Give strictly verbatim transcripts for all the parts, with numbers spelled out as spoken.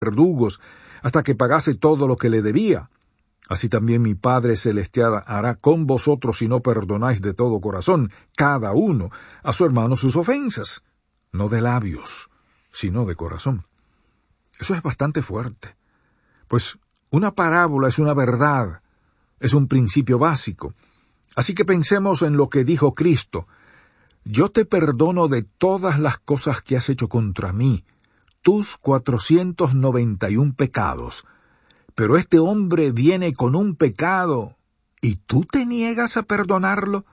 verdugos hasta que pagase todo lo que le debía. Así también mi Padre Celestial hará con vosotros si no perdonáis de todo corazón, cada uno, a su hermano sus ofensas, no de labios, sino de corazón. Eso es bastante fuerte, pues una parábola es una verdad, es un principio básico. Así que pensemos en lo que dijo Cristo: yo te perdono de todas las cosas que has hecho contra mí, tus cuatrocientos noventa y un pecados. Pero este hombre viene con un pecado, ¿y tú te niegas a perdonarlo?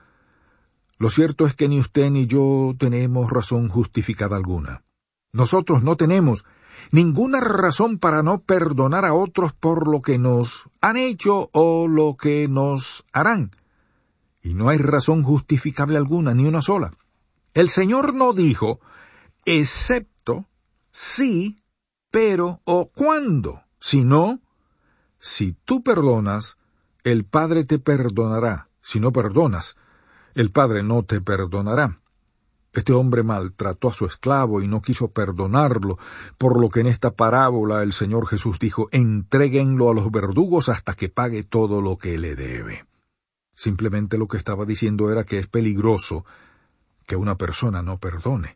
Lo cierto es que ni usted ni yo tenemos razón justificada alguna. Nosotros no tenemos ninguna razón para no perdonar a otros por lo que nos han hecho o lo que nos harán. Y no hay razón justificable alguna, ni una sola. El Señor no dijo, excepto, sí, pero o cuándo, sino, si tú perdonas, el Padre te perdonará. Si no perdonas, el Padre no te perdonará. Este hombre maltrató a su esclavo y no quiso perdonarlo, por lo que en esta parábola el Señor Jesús dijo, entréguenlo a los verdugos hasta que pague todo lo que le debe. Simplemente lo que estaba diciendo era que es peligroso que una persona no perdone.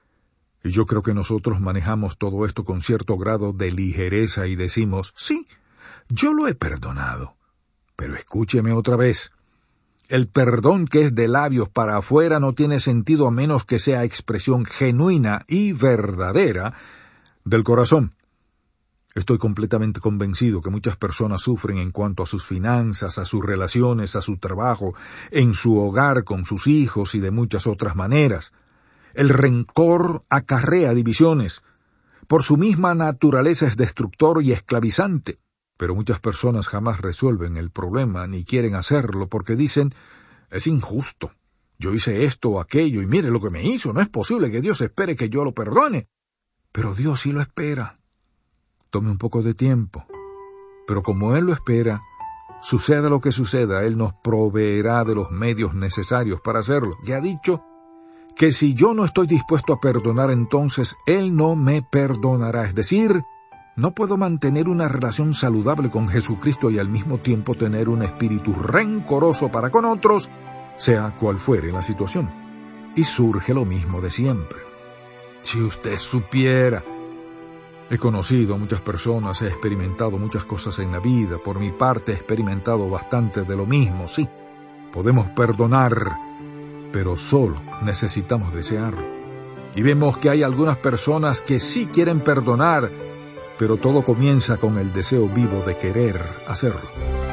Y yo creo que nosotros manejamos todo esto con cierto grado de ligereza y decimos, sí, yo lo he perdonado. Pero escúcheme otra vez. El perdón que es de labios para afuera no tiene sentido a menos que sea expresión genuina y verdadera del corazón. Estoy completamente convencido que muchas personas sufren en cuanto a sus finanzas, a sus relaciones, a su trabajo, en su hogar, con sus hijos y de muchas otras maneras. El rencor acarrea divisiones. Por su misma naturaleza es destructor y esclavizante. Pero muchas personas jamás resuelven el problema ni quieren hacerlo porque dicen, es injusto. Yo hice esto o aquello y mire lo que me hizo. No es posible que Dios espere que yo lo perdone. Pero Dios sí lo espera. Tome un poco de tiempo. Pero como Él lo espera, suceda lo que suceda, Él nos proveerá de los medios necesarios para hacerlo. Ya ha dicho que si yo no estoy dispuesto a perdonar, entonces Él no me perdonará. Es decir, no puedo mantener una relación saludable con Jesucristo y al mismo tiempo tener un espíritu rencoroso para con otros, sea cual fuere la situación. Y surge lo mismo de siempre. Si usted supiera. He conocido a muchas personas, he experimentado muchas cosas en la vida. Por mi parte he experimentado bastante de lo mismo, sí. Podemos perdonar, pero solo necesitamos desearlo. Y vemos que hay algunas personas que sí quieren perdonar, pero todo comienza con el deseo vivo de querer hacerlo.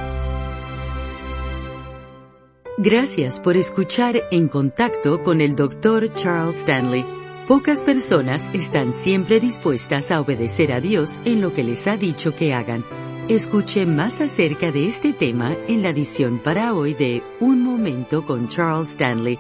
Gracias por escuchar En Contacto con el doctor Charles Stanley. Pocas personas están siempre dispuestas a obedecer a Dios en lo que les ha dicho que hagan. Escuche más acerca de este tema en la edición para hoy de Un Momento con Charles Stanley.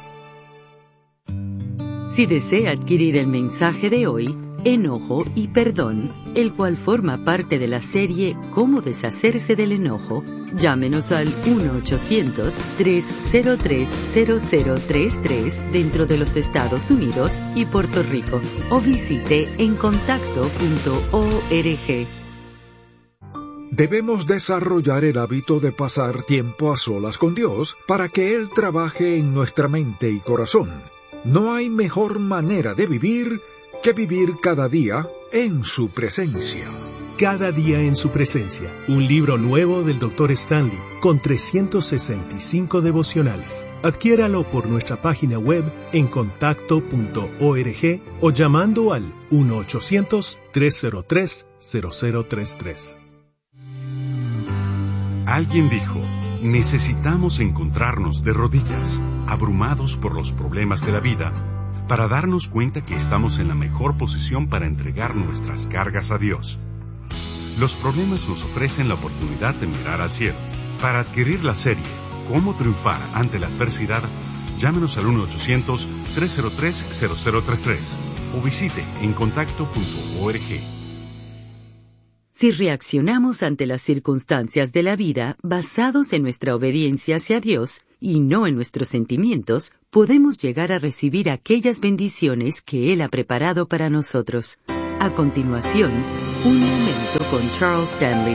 Si desea adquirir el mensaje de hoy, Enojo y Perdón, el cual forma parte de la serie Cómo deshacerse del enojo, llámenos al uno ochocientos, tres cero tres, cero cero tres tres dentro de los Estados Unidos y Puerto Rico o visite en contacto punto org. Debemos desarrollar el hábito de pasar tiempo a solas con Dios para que Él trabaje en nuestra mente y corazón. No hay mejor manera de vivir que vivir cada día en su presencia. Cada día en su presencia, un libro nuevo del doctor Stanley, con trescientos sesenta y cinco devocionales. Adquiéralo por nuestra página web en contacto punto org o llamando al uno ochocientos, tres cero tres, cero cero tres tres. Alguien dijo, necesitamos encontrarnos de rodillas, abrumados por los problemas de la vida, para darnos cuenta que estamos en la mejor posición para entregar nuestras cargas a Dios. Los problemas nos ofrecen la oportunidad de mirar al cielo. Para adquirir la serie Cómo triunfar ante la adversidad, llámenos al uno ochocientos, tres cero tres, cero cero tres tres o visite en contacto punto org. Si reaccionamos ante las circunstancias de la vida basados en nuestra obediencia hacia Dios y no en nuestros sentimientos, podemos llegar a recibir aquellas bendiciones que Él ha preparado para nosotros. A continuación, Un momento con Charles Stanley.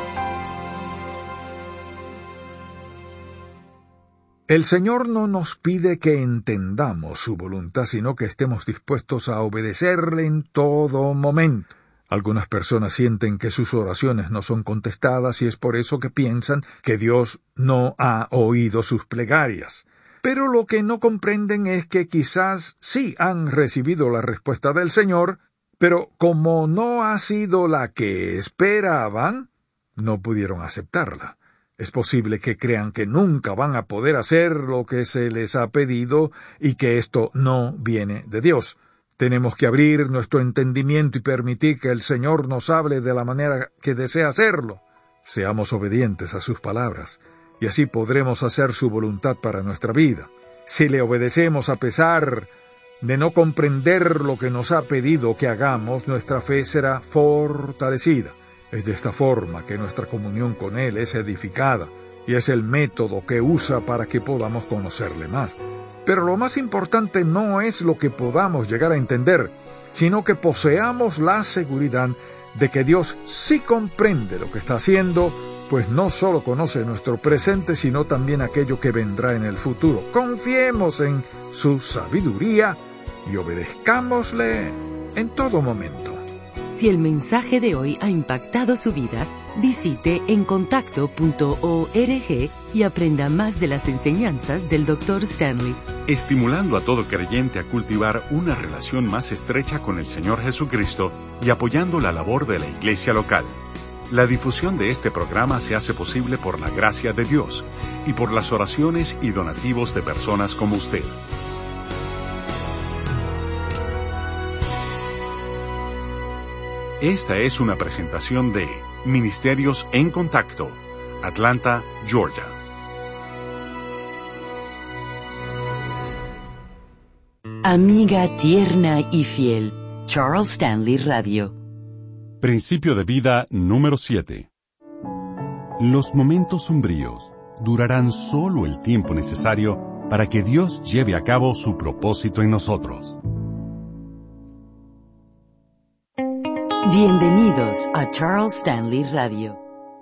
El Señor no nos pide que entendamos su voluntad, sino que estemos dispuestos a obedecerle en todo momento. Algunas personas sienten que sus oraciones no son contestadas y es por eso que piensan que Dios no ha oído sus plegarias. Pero lo que no comprenden es que quizás sí han recibido la respuesta del Señor, pero como no ha sido la que esperaban, no pudieron aceptarla. Es posible que crean que nunca van a poder hacer lo que se les ha pedido y que esto no viene de Dios. Tenemos que abrir nuestro entendimiento y permitir que el Señor nos hable de la manera que desea hacerlo. Seamos obedientes a sus palabras, y así podremos hacer su voluntad para nuestra vida. Si le obedecemos a pesar de no comprender lo que nos ha pedido que hagamos, nuestra fe será fortalecida. Es de esta forma que nuestra comunión con Él es edificada, y es el método que usa para que podamos conocerle más. Pero lo más importante no es lo que podamos llegar a entender, sino que poseamos la seguridad de que Dios sí comprende lo que está haciendo, pues no solo conoce nuestro presente, sino también aquello que vendrá en el futuro. Confiemos en su sabiduría y obedezcámosle en todo momento. Si el mensaje de hoy ha impactado su vida, visite encontacto punto org y aprenda más de las enseñanzas del doctor Stanley. Estimulando a todo creyente a cultivar una relación más estrecha con el Señor Jesucristo y apoyando la labor de la iglesia local. La difusión de este programa se hace posible por la gracia de Dios y por las oraciones y donativos de personas como usted. Esta es una presentación de Ministerios en Contacto, Atlanta, Georgia. Amiga tierna y fiel, Charles Stanley Radio. Principio de vida número siete. Los momentos sombríos durarán solo el tiempo necesario para que Dios lleve a cabo su propósito en nosotros. Bienvenidos a Charles Stanley Radio.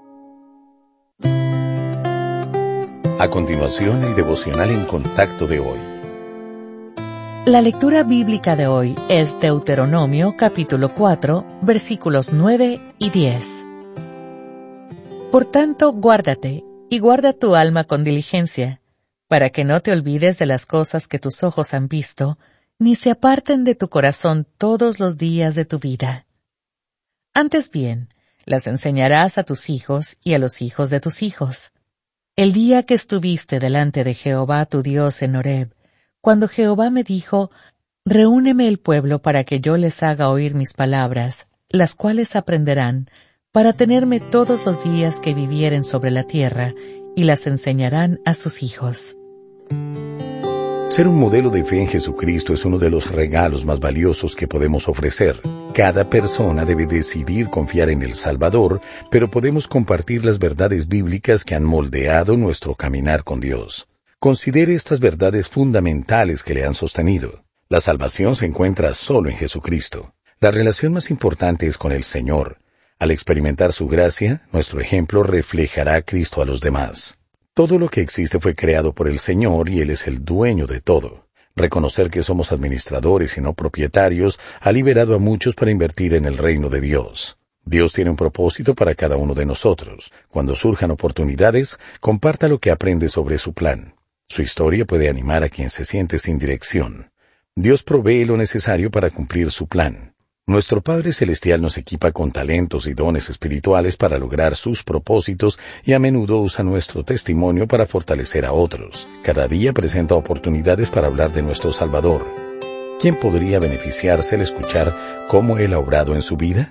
A continuación, el devocional en contacto de hoy. La lectura bíblica de hoy es Deuteronomio capítulo cuatro, versículos nueve y diez. Por tanto, guárdate y guarda tu alma con diligencia, para que no te olvides de las cosas que tus ojos han visto, ni se aparten de tu corazón todos los días de tu vida. Antes bien, las enseñarás a tus hijos y a los hijos de tus hijos. El día que estuviste delante de Jehová tu Dios en Horeb, cuando Jehová me dijo, reúneme el pueblo para que yo les haga oír mis palabras, las cuales aprenderán, para tenerme todos los días que vivieren sobre la tierra, y las enseñarán a sus hijos. Ser un modelo de fe en Jesucristo es uno de los regalos más valiosos que podemos ofrecer. Cada persona debe decidir confiar en el Salvador, pero podemos compartir las verdades bíblicas que han moldeado nuestro caminar con Dios. Considere estas verdades fundamentales que le han sostenido. La salvación se encuentra solo en Jesucristo. La relación más importante es con el Señor. Al experimentar su gracia, nuestro ejemplo reflejará a Cristo a los demás. Todo lo que existe fue creado por el Señor y Él es el dueño de todo. Reconocer que somos administradores y no propietarios ha liberado a muchos para invertir en el reino de Dios. Dios tiene un propósito para cada uno de nosotros. Cuando surjan oportunidades, comparta lo que aprende sobre su plan. Su historia puede animar a quien se siente sin dirección. Dios provee lo necesario para cumplir su plan. Nuestro Padre Celestial nos equipa con talentos y dones espirituales para lograr sus propósitos y a menudo usa nuestro testimonio para fortalecer a otros. Cada día presenta oportunidades para hablar de nuestro Salvador. ¿Quién podría beneficiarse al escuchar cómo Él ha obrado en su vida?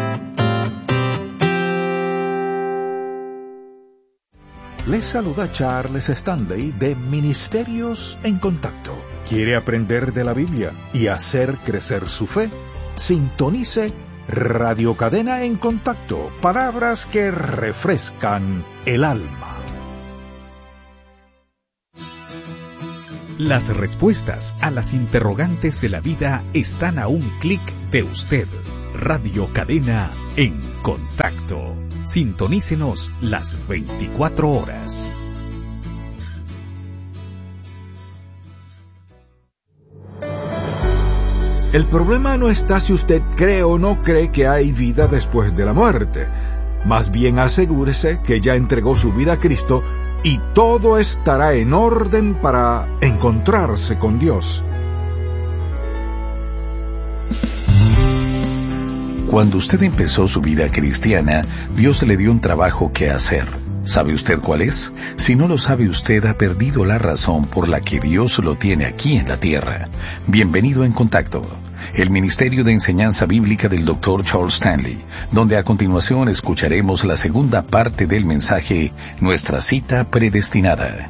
Les saluda Charles Stanley de Ministerios en Contacto. ¿Quiere aprender de la Biblia y hacer crecer su fe? Sintonice Radio Cadena en Contacto, palabras que refrescan el alma. Las respuestas a las interrogantes de la vida están a un clic de usted. Radio Cadena en contacto. Sintonícenos las veinticuatro horas. El problema no está si usted cree o no cree que hay vida después de la muerte. Más bien asegúrese que ya entregó su vida a Cristo y todo estará en orden para encontrarse con Dios. Cuando usted empezó su vida cristiana, Dios le dio un trabajo que hacer. ¿Sabe usted cuál es? Si no lo sabe, usted ha perdido la razón por la que Dios lo tiene aquí en la tierra. Bienvenido en Contacto, el Ministerio de Enseñanza Bíblica del doctor Charles Stanley, donde a continuación escucharemos la segunda parte del mensaje, Nuestra Cita Predestinada.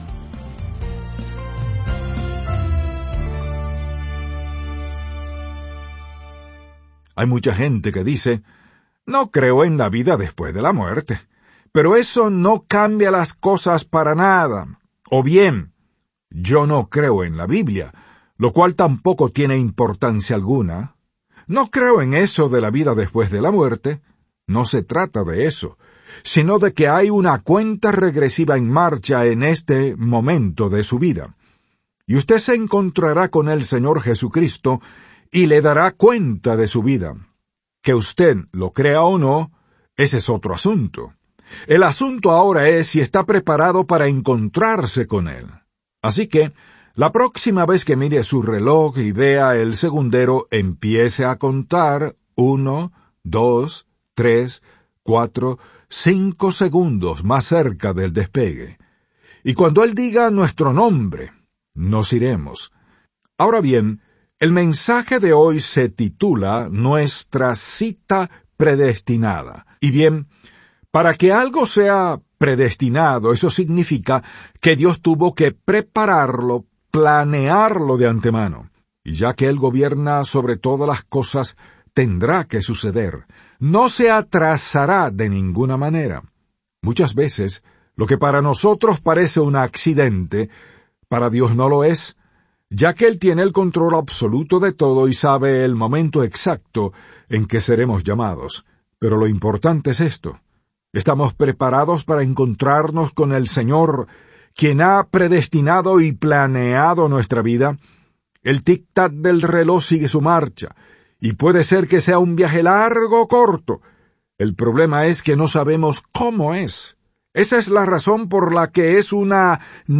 Hay mucha gente que dice, no creo en la vida después de la muerte. Pero eso no cambia las cosas para nada. O bien, yo no creo en la Biblia, lo cual tampoco tiene importancia alguna. No creo en eso de la vida después de la muerte. No se trata de eso, sino de que hay una cuenta regresiva en marcha en este momento de su vida. Y usted se encontrará con el Señor Jesucristo y le dará cuenta de su vida. Que usted lo crea o no, ese es otro asunto. El asunto ahora es si está preparado para encontrarse con Él. Así que, la próxima vez que mire su reloj y vea el segundero, empiece a contar uno, dos, tres, cuatro, cinco segundos más cerca del despegue. Y cuando Él diga nuestro nombre, nos iremos. Ahora bien, el mensaje de hoy se titula Nuestra Cita Predestinada. Y bien, para que algo sea predestinado, eso significa que Dios tuvo que prepararlo, planearlo de antemano. Y ya que Él gobierna sobre todas las cosas, tendrá que suceder. No se atrasará de ninguna manera. Muchas veces, lo que para nosotros parece un accidente, para Dios no lo es, ya que Él tiene el control absoluto de todo y sabe el momento exacto en que seremos llamados. Pero lo importante es esto. Estamos preparados para encontrarnos con el Señor, quien ha predestinado y planeado nuestra vida. El tic-tac del reloj sigue su marcha, y puede ser que sea un viaje largo o corto. El problema es que no sabemos cómo es. Esa es la razón por la que es una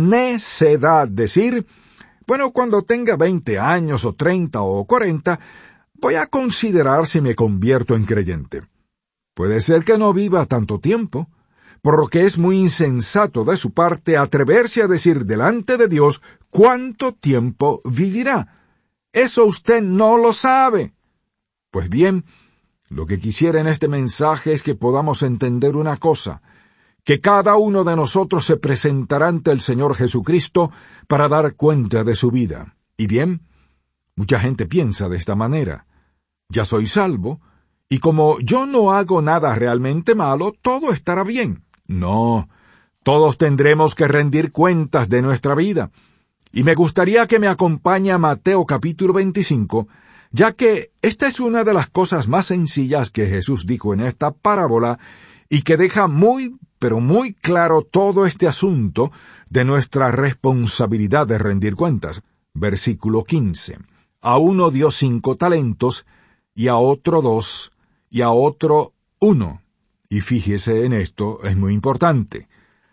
necedad decir, bueno, cuando tenga veinte años o treinta o cuarenta, voy a considerar si me convierto en creyente. Puede ser que no viva tanto tiempo, por lo que es muy insensato de su parte atreverse a decir delante de Dios cuánto tiempo vivirá. Eso usted no lo sabe. Pues bien, lo que quisiera en este mensaje es que podamos entender una cosa, que cada uno de nosotros se presentará ante el Señor Jesucristo para dar cuenta de su vida. Y bien, mucha gente piensa de esta manera. Ya soy salvo, y como yo no hago nada realmente malo, todo estará bien. No, todos tendremos que rendir cuentas de nuestra vida. Y me gustaría que me acompañe a Mateo capítulo veinticinco, ya que esta es una de las cosas más sencillas que Jesús dijo en esta parábola y que deja muy, pero muy claro todo este asunto de nuestra responsabilidad de rendir cuentas. Versículo quince. A uno dio cinco talentos, y a otro dos, y a otro uno. Y fíjese en esto, es muy importante.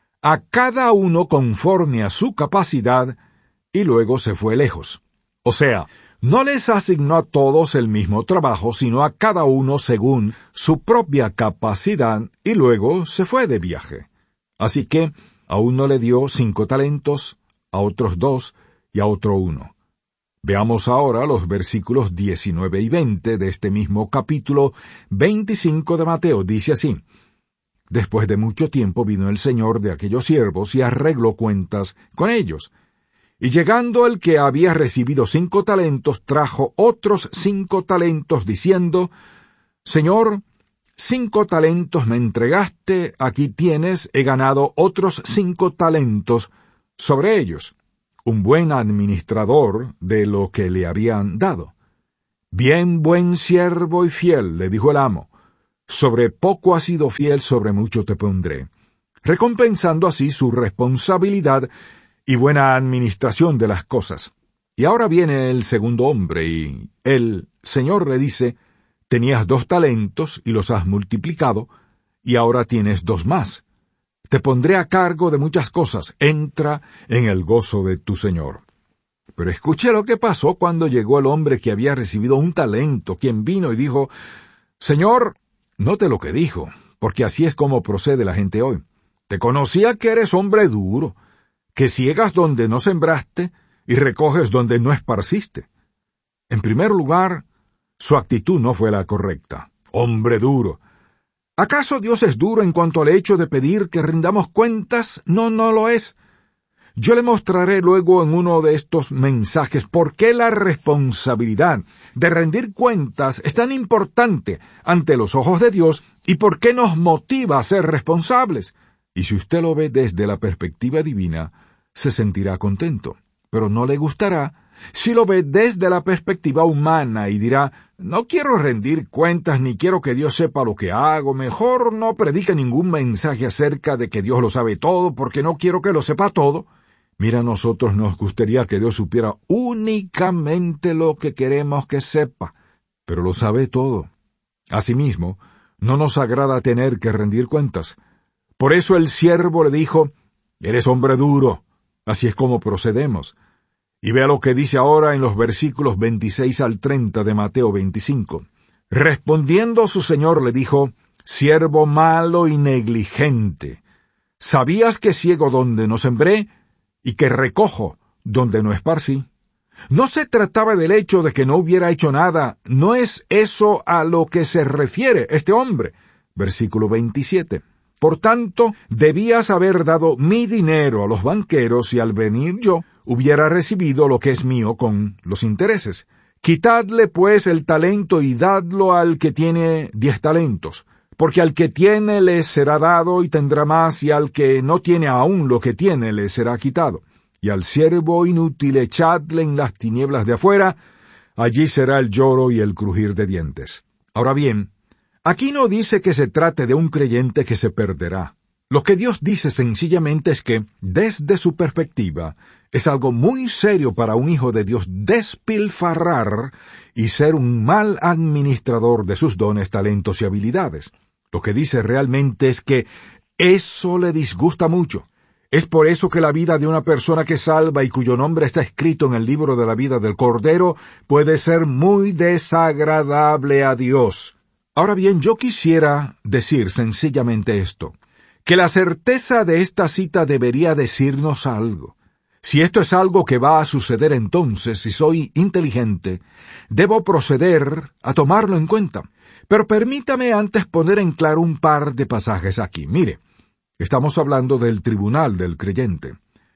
A cada uno conforme a su capacidad, y luego se fue lejos. O sea, no les asignó a todos el mismo trabajo, sino a cada uno según su propia capacidad, y luego se fue de viaje. Así que a uno le dio cinco talentos, a otros dos, y a otro uno. Veamos ahora los versículos diecinueve y veinte de este mismo capítulo veinticinco de Mateo. Dice así: Después de mucho tiempo vino el señor de aquellos siervos y arregló cuentas con ellos. Y llegando el que había recibido cinco talentos, trajo otros cinco talentos, diciendo: Señor, cinco talentos me entregaste, aquí tienes, he ganado otros cinco talentos sobre ellos. un buen administrador de lo que le habían dado. Bien, buen siervo y fiel, le dijo el amo, sobre poco has sido fiel, sobre mucho te pondré, recompensando así su responsabilidad y buena administración de las cosas. Y ahora viene el segundo hombre, y el Señor le dice, tenías dos talentos y los has multiplicado, y ahora tienes dos más. Te pondré a cargo de muchas cosas, entra en el gozo de tu Señor. Pero escuche lo que pasó cuando llegó el hombre que había recibido un talento, quien vino y dijo, Señor, note lo que dijo, porque así es como procede la gente hoy. Te conocía que eres hombre duro, que ciegas donde no sembraste y recoges donde no esparciste. En primer lugar, su actitud no fue la correcta. Hombre duro. ¿Acaso Dios es duro en cuanto al hecho de pedir que rindamos cuentas? No, no lo es. Yo le mostraré luego en uno de estos mensajes por qué la responsabilidad de rendir cuentas es tan importante ante los ojos de Dios y por qué nos motiva a ser responsables. Y si usted lo ve desde la perspectiva divina, se sentirá contento, pero no le gustará si lo ve desde la perspectiva humana y dirá, no quiero rendir cuentas ni quiero que Dios sepa lo que hago, mejor no predique ningún mensaje acerca de que Dios lo sabe todo porque no quiero que lo sepa todo. Mira, a nosotros nos gustaría que Dios supiera únicamente lo que queremos que sepa, pero lo sabe todo. Asimismo, no nos agrada tener que rendir cuentas. Por eso el siervo le dijo, eres hombre duro, así es como procedemos. Y vea lo que dice ahora en los versículos veintiséis al treinta de Mateo veinticinco. Respondiendo su señor le dijo, siervo malo y negligente, ¿sabías que ciego donde no sembré y que recojo donde no esparcí? No se trataba del hecho de que no hubiera hecho nada, no es eso a lo que se refiere este hombre. Versículo veintisiete. Por tanto, debías haber dado mi dinero a los banqueros y al venir yo hubiera recibido lo que es mío con los intereses. Quitadle pues el talento y dadlo al que tiene diez talentos, porque al que tiene le será dado y tendrá más, y al que no tiene aún lo que tiene le será quitado. Y al siervo inútil echadle en las tinieblas de afuera, allí será el lloro y el crujir de dientes. Ahora bien, aquí no dice que se trate de un creyente que se perderá. Lo que Dios dice sencillamente es que, desde su perspectiva, es algo muy serio para un hijo de Dios despilfarrar y ser un mal administrador de sus dones, talentos y habilidades. Lo que dice realmente es que eso le disgusta mucho. Es por eso que la vida de una persona que salva y cuyo nombre está escrito en el libro de la vida del Cordero puede ser muy desagradable a Dios. Ahora bien, yo quisiera decir sencillamente esto, que la certeza de esta cita debería decirnos algo. Si esto es algo que va a suceder entonces, si soy inteligente, debo proceder a tomarlo en cuenta. Pero permítame antes poner en claro un par de pasajes aquí. Mire, estamos hablando del tribunal del creyente.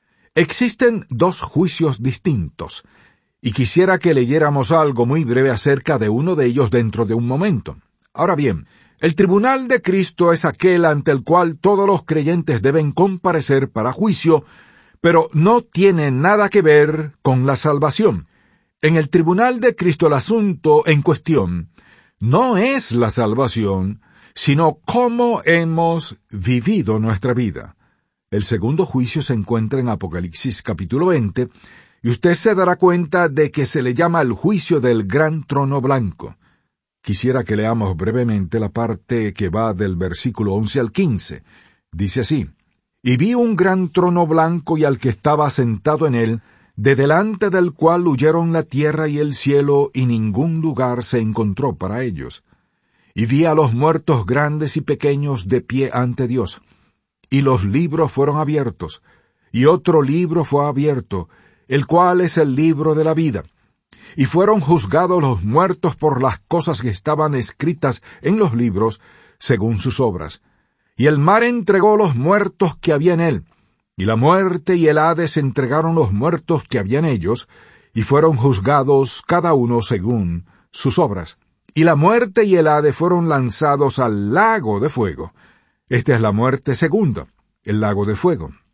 Existen dos juicios distintos, y quisiera que leyéramos algo muy breve acerca de uno de ellos dentro de un momento. Ahora bien, el tribunal de Cristo es aquel ante el cual todos los creyentes deben comparecer para juicio, pero no tiene nada que ver con la salvación. En el tribunal de Cristo el asunto en cuestión no es la salvación, sino cómo hemos vivido nuestra vida. El segundo juicio se encuentra en Apocalipsis capítulo veinte, y usted se dará cuenta de que se le llama el juicio del gran trono blanco. Quisiera que leamos brevemente la parte que va del versículo once al quince. Dice así, y vi un gran trono blanco y al que estaba sentado en él, de delante del cual huyeron la tierra y el cielo, y ningún lugar se encontró para ellos. Y vi a los muertos grandes y pequeños de pie ante Dios. Y los libros fueron abiertos, y otro libro fue abierto, el cual es el libro de la vida. Y fueron juzgados los muertos por las cosas que estaban escritas en los libros, según sus obras. Y el mar entregó los muertos que había en él, y la muerte y el Hades entregaron los muertos que había en ellos, y fueron juzgados cada uno según sus obras. Y la muerte y el Hades fueron lanzados al lago de fuego. Esta es la muerte segunda, el lago de fuego.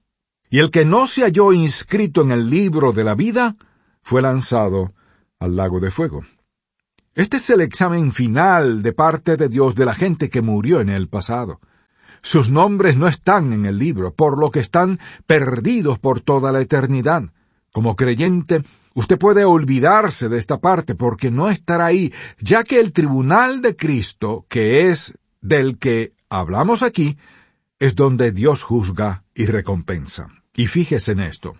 y el que no se halló inscrito en el libro de la vida fue lanzado al lago de fuego. Este es el examen final de parte de Dios de la gente que murió en el pasado. Sus nombres no están en el libro, por lo que están perdidos por toda la eternidad. Como creyente, usted puede olvidarse de esta parte porque no estará ahí, ya que el tribunal de Cristo, que es del que hablamos aquí, es donde Dios juzga y recompensa. Y fíjese en esto.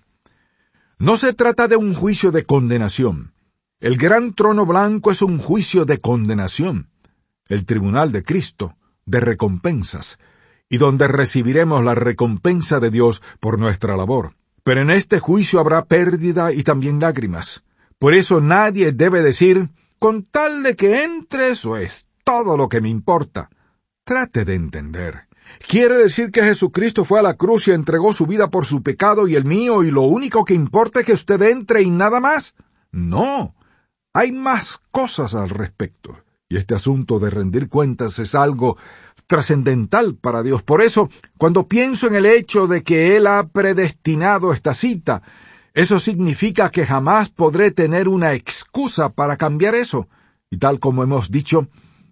No se trata de un juicio de condenación. El gran trono blanco es un juicio de condenación. El tribunal de Cristo, de recompensas, y donde recibiremos la recompensa de Dios por nuestra labor. Pero en este juicio habrá pérdida y también lágrimas. Por eso nadie debe decir, con tal de que entre, eso es todo lo que me importa. Trate de entender. ¿Quiere decir que Jesucristo fue a la cruz y entregó su vida por su pecado y el mío, y lo único que importa es que usted entre y nada más? No, hay más cosas al respecto. Y este asunto de rendir cuentas es algo trascendental para Dios. Por eso, cuando pienso en el hecho de que Él ha predestinado esta cita, eso significa que jamás podré tener una excusa para cambiar eso. Y tal como hemos dicho,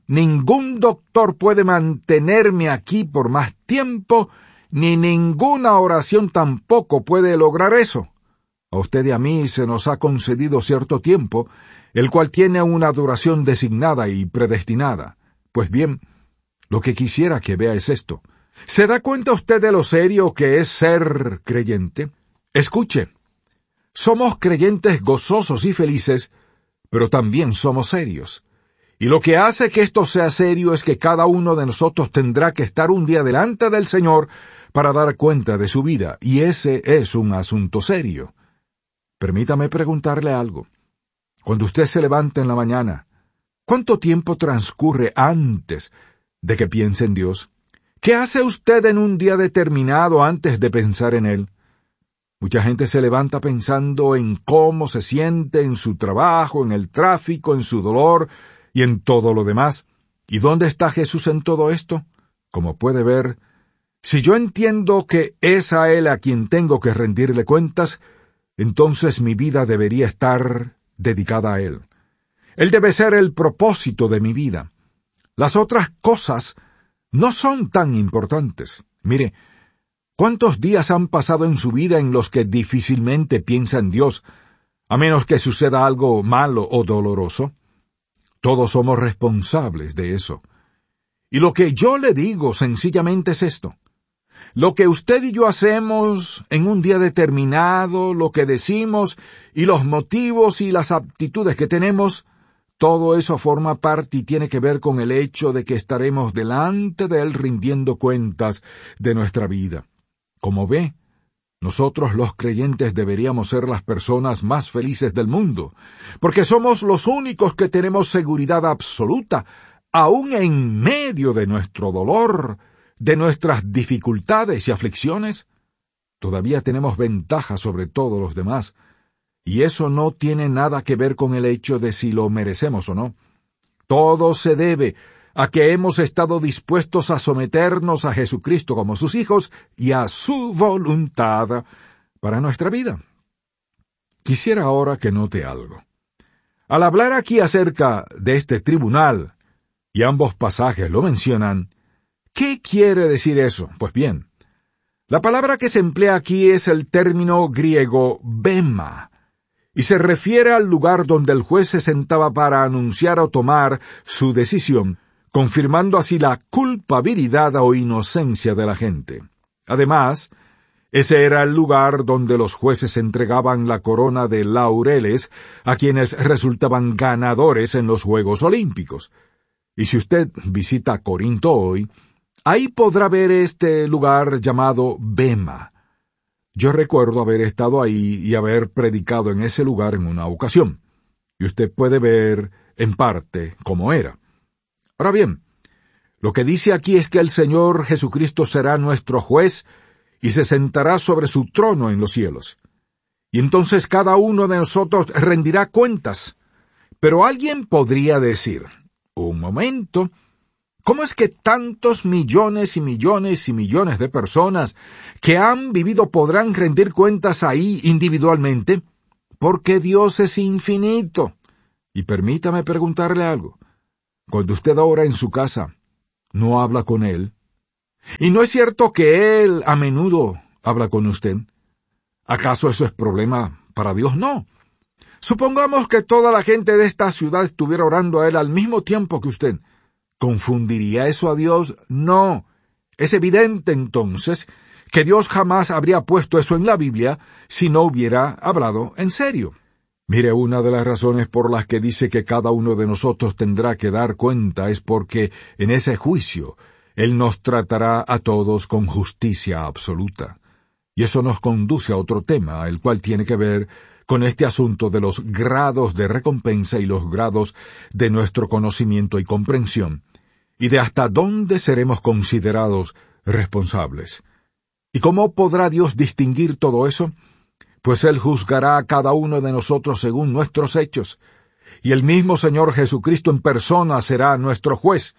ningún doctor puede mantenerme aquí por más tiempo, ni ninguna oración tampoco puede lograr eso. A usted y a mí se nos ha concedido cierto tiempo, el cual tiene una duración designada y predestinada. Pues bien, lo que quisiera que vea es esto. ¿Se da cuenta usted de lo serio que es ser creyente? Escuche, somos creyentes gozosos y felices, pero también somos serios. Y lo que hace que esto sea serio es que cada uno de nosotros tendrá que estar un día delante del Señor para dar cuenta de su vida, y ese es un asunto serio. Permítame preguntarle algo. Cuando usted se levanta en la mañana, ¿cuánto tiempo transcurre antes de que piense en Dios? ¿Qué hace usted en un día determinado antes de pensar en Él? Mucha gente se levanta pensando en cómo se siente en su trabajo, en el tráfico, en su dolor y en todo lo demás. ¿Y dónde está Jesús en todo esto? Como puede ver, si yo entiendo que es a Él a quien tengo que rendirle cuentas, entonces mi vida debería estar dedicada a Él. Él debe ser el propósito de mi vida. Las otras cosas no son tan importantes. Mire, ¿cuántos días han pasado en su vida en los que difícilmente piensa en Dios, a menos que suceda algo malo o doloroso? Todos somos responsables de eso. Y lo que yo le digo sencillamente es esto. Lo que usted y yo hacemos en un día determinado, lo que decimos, y los motivos y las aptitudes que tenemos, todo eso forma parte y tiene que ver con el hecho de que estaremos delante de Él rindiendo cuentas de nuestra vida. Como ve, nosotros los creyentes deberíamos ser las personas más felices del mundo, porque somos los únicos que tenemos seguridad absoluta, aún en medio de nuestro dolor, de nuestras dificultades y aflicciones. Todavía tenemos ventaja sobre todos los demás, y eso no tiene nada que ver con el hecho de si lo merecemos o no. Todo se debe a que hemos estado dispuestos a someternos a Jesucristo como sus hijos y a su voluntad para nuestra vida. Quisiera ahora que note algo. Al hablar aquí acerca de este tribunal, y ambos pasajes lo mencionan, ¿qué quiere decir eso? Pues bien, la palabra que se emplea aquí es el término griego bema, y se refiere al lugar donde el juez se sentaba para anunciar o tomar su decisión, confirmando así la culpabilidad o inocencia de la gente. Además, ese era el lugar donde los jueces entregaban la corona de laureles a quienes resultaban ganadores en los Juegos Olímpicos. Y si usted visita Corinto hoy, ahí podrá ver este lugar llamado Bema. Yo recuerdo haber estado ahí y haber predicado en ese lugar en una ocasión, y usted puede ver en parte cómo era. Ahora bien, lo que dice aquí es que el Señor Jesucristo será nuestro juez y se sentará sobre su trono en los cielos. Y entonces cada uno de nosotros rendirá cuentas. Pero alguien podría decir, un momento, ¿Cómo es que tantos millones y millones y millones de personas que han vivido podrán rendir cuentas ahí individualmente? Porque Dios es infinito. Y permítame preguntarle algo. Cuando usted ora en su casa, ¿no habla con Él? ¿Y no es cierto que Él a menudo habla con usted? ¿Acaso eso es problema para Dios? No. Supongamos que toda la gente de esta ciudad estuviera orando a Él al mismo tiempo que usted. ¿Confundiría eso a Dios? No. Es evidente entonces que Dios jamás habría puesto eso en la Biblia si no hubiera hablado en serio. Mire, una de las razones por las que dice que cada uno de nosotros tendrá que dar cuenta es porque en ese juicio Él nos tratará a todos con justicia absoluta. Y eso nos conduce a otro tema, el cual tiene que ver con este asunto de los grados de recompensa y los grados de nuestro conocimiento y comprensión, y de hasta dónde seremos considerados responsables. ¿Y cómo podrá Dios distinguir todo eso? Pues Él juzgará a cada uno de nosotros según nuestros hechos, y el mismo Señor Jesucristo en persona será nuestro juez.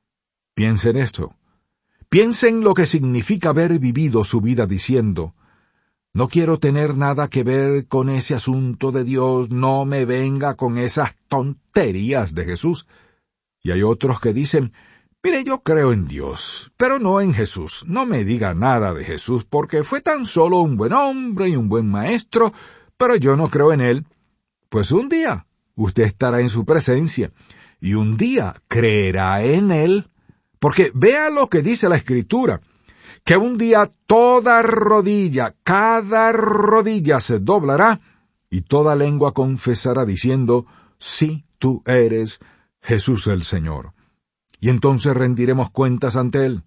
Piensen esto. Piensen lo que significa haber vivido su vida diciendo: no quiero tener nada que ver con ese asunto de Dios, no me venga con esas tonterías de Jesús. Y hay otros que dicen: mire, yo creo en Dios, pero no en Jesús. No me diga nada de Jesús, porque fue tan solo un buen hombre y un buen maestro, pero yo no creo en Él. Pues un día usted estará en su presencia, y un día creerá en Él, porque vea lo que dice la Escritura, que un día toda rodilla, cada rodilla se doblará, y toda lengua confesará diciendo: sí, tú eres Jesús el Señor. Y entonces rendiremos cuentas ante Él.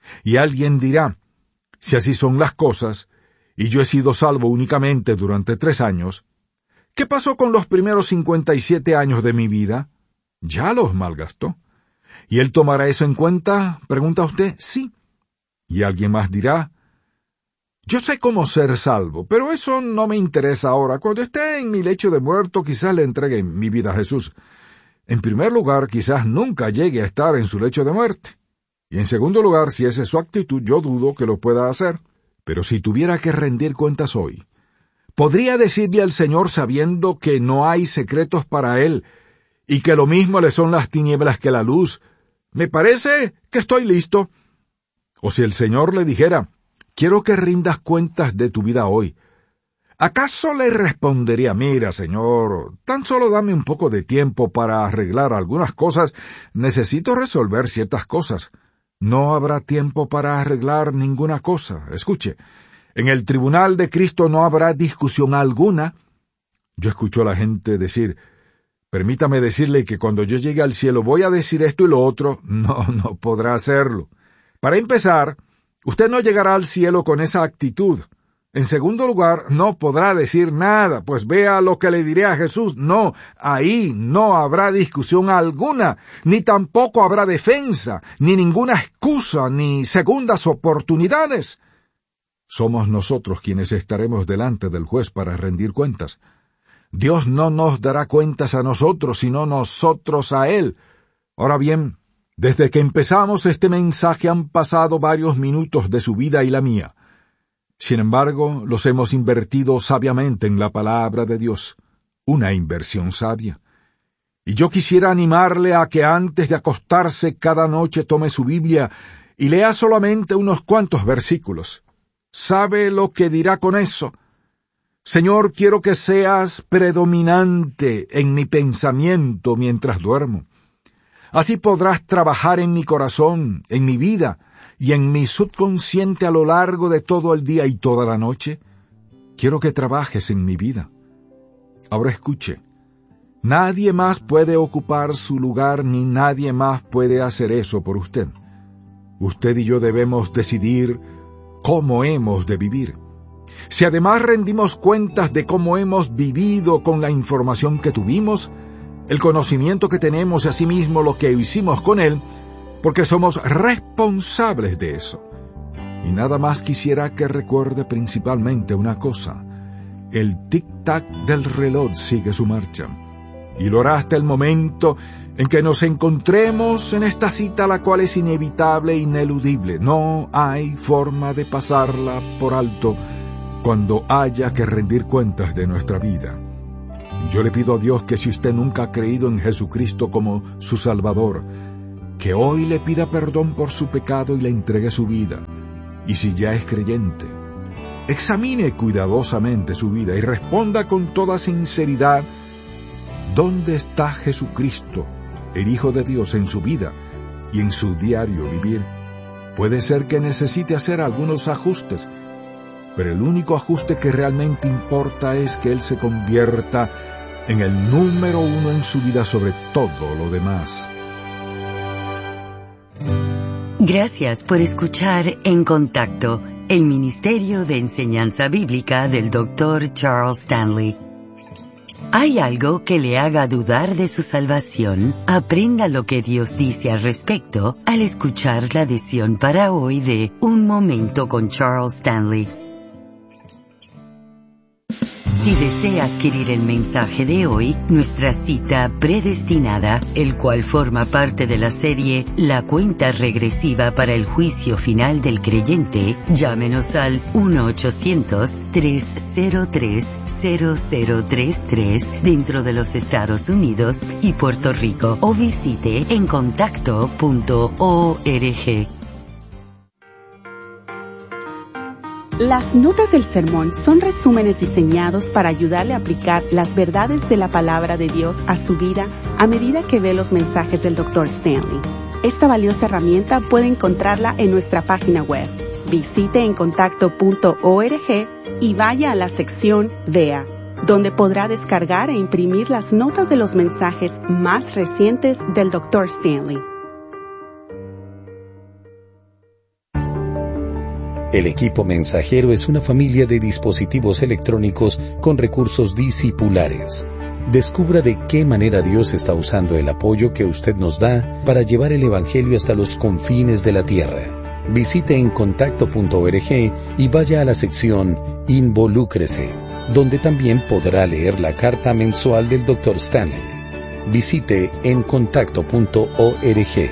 Y alguien dirá: si así son las cosas, y yo he sido salvo únicamente durante tres años, ¿qué pasó con los primeros cincuenta y siete años de mi vida? Ya los malgastó. ¿Y Él tomará eso en cuenta? Pregunta usted. Sí. Y alguien más dirá: yo sé cómo ser salvo, pero eso no me interesa ahora. Cuando esté en mi lecho de muerto, quizás le entregue mi vida a Jesús. En primer lugar, quizás nunca llegue a estar en su lecho de muerte. Y en segundo lugar, si esa es su actitud, yo dudo que lo pueda hacer. Pero si tuviera que rendir cuentas hoy, ¿podría decirle al Señor sabiendo que no hay secretos para Él, y que lo mismo le son las tinieblas que la luz? Me parece que estoy listo. O si el Señor le dijera: quiero que rindas cuentas de tu vida hoy, ¿acaso le respondería: mira, Señor, tan solo dame un poco de tiempo para arreglar algunas cosas, necesito resolver ciertas cosas? No habrá tiempo para arreglar ninguna cosa. Escuche, en el tribunal de Cristo no habrá discusión alguna. Yo escucho a la gente decir: permítame decirle que cuando yo llegue al cielo voy a decir esto y lo otro. No, no podrá hacerlo. Para empezar, usted no llegará al cielo con esa actitud. En segundo lugar, no podrá decir nada, pues vea lo que le diré a Jesús. No, ahí no habrá discusión alguna, ni tampoco habrá defensa, ni ninguna excusa, ni segundas oportunidades. Somos nosotros quienes estaremos delante del juez para rendir cuentas. Dios no nos dará cuentas a nosotros, sino nosotros a Él. Ahora bien, desde que empezamos este mensaje han pasado varios minutos de su vida y la mía. Sin embargo, los hemos invertido sabiamente en la palabra de Dios, una inversión sabia. Y yo quisiera animarle a que antes de acostarse cada noche tome su Biblia y lea solamente unos cuantos versículos. ¿Sabe lo que dirá con eso? Señor, quiero que seas predominante en mi pensamiento mientras duermo. Así podrás trabajar en mi corazón, en mi vida, y en mi subconsciente a lo largo de todo el día y toda la noche. Quiero que trabajes en mi vida. Ahora escuche, nadie más puede ocupar su lugar ni nadie más puede hacer eso por usted. Usted y yo debemos decidir cómo hemos de vivir. Si además rendimos cuentas de cómo hemos vivido con la información que tuvimos, el conocimiento que tenemos y asimismo lo que hicimos con él, porque somos responsables de eso. Y nada más quisiera que recuerde principalmente una cosa: el tic-tac del reloj sigue su marcha, y lo hará hasta el momento en que nos encontremos en esta cita, la cual es inevitable e ineludible. No hay forma de pasarla por alto cuando haya que rendir cuentas de nuestra vida. Yo le pido a Dios que si usted nunca ha creído en Jesucristo como su Salvador, que hoy le pida perdón por su pecado y le entregue su vida. Y si ya es creyente, examine cuidadosamente su vida y responda con toda sinceridad: ¿dónde está Jesucristo, el Hijo de Dios, en su vida y en su diario vivir? Puede ser que necesite hacer algunos ajustes, pero el único ajuste que realmente importa es que Él se convierta en el número uno en su vida sobre todo lo demás. Gracias por escuchar En Contacto, el Ministerio de Enseñanza Bíblica del doctor Charles Stanley. ¿Hay algo que le haga dudar de su salvación? Aprenda lo que Dios dice al respecto al escuchar la lección para hoy de Un Momento con Charles Stanley. Si desea adquirir el mensaje de hoy, nuestra cita predestinada, el cual forma parte de la serie La cuenta regresiva para el juicio final del creyente, llámenos al uno ochocientos, tres cero tres, cero cero tres tres dentro de los Estados Unidos y Puerto Rico o visite en contacto punto org. Las notas del sermón son resúmenes diseñados para ayudarle a aplicar las verdades de la palabra de Dios a su vida a medida que ve los mensajes del doctor Stanley. Esta valiosa herramienta puede encontrarla en nuestra página web. Visite en contacto punto org y vaya a la sección Vea, donde podrá descargar e imprimir las notas de los mensajes más recientes del doctor Stanley. El equipo mensajero es una familia de dispositivos electrónicos con recursos discipulares. Descubra de qué manera Dios está usando el apoyo que usted nos da para llevar el Evangelio hasta los confines de la tierra. Visite en contacto punto org y vaya a la sección Involúcrese, donde también podrá leer la carta mensual del doctor Stanley. Visite en contacto punto org.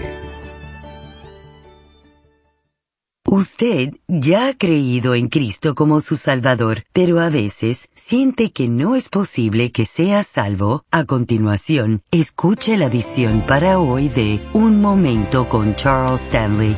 Usted ya ha creído en Cristo como su Salvador, pero a veces siente que no es posible que sea salvo. A continuación, escuche la edición para hoy de Un Momento con Charles Stanley.